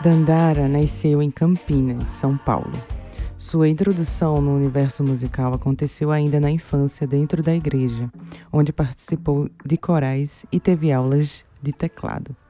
Dandara nasceu em Campinas, São Paulo. Sua introdução no universo musical aconteceu ainda na infância dentro da igreja, onde participou de corais e teve aulas de teclado.